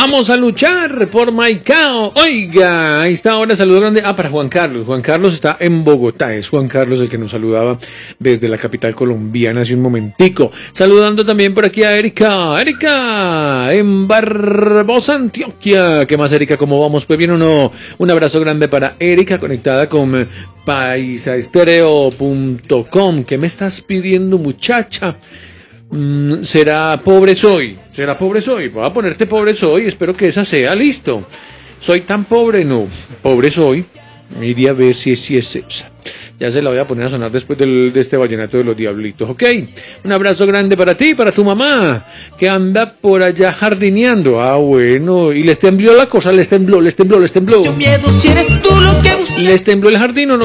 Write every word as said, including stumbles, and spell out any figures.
Vamos a luchar por Maicao. Oiga, ahí está ahora saludo grande. Ah, para Juan Carlos. Juan Carlos está en Bogotá. Es Juan Carlos el que nos saludaba desde la capital colombiana hace un momentico. Saludando también por aquí a Erika. Erika, en Barbosa, Antioquia. ¿Qué más, Erika? ¿Cómo vamos? Pues bien o no. Un abrazo grande para Erika, conectada con paisaestereo punto com. ¿Qué me estás pidiendo, muchacha? Mm, será pobre soy, será pobre soy, voy a ponerte pobre soy, espero que esa sea, listo. Soy tan pobre, no, pobre soy, iría a ver si es, si es esa. Ya se la voy a poner a sonar después del, de este vallenato de los diablitos, ¿ok? Un abrazo grande para ti, para tu mamá, que anda por allá jardineando. Ah, bueno, y les tembló la cosa, les tembló, les tembló, les tembló. Yo miedo si eres tú lo que buscas. ¿Les tembló el jardín o no?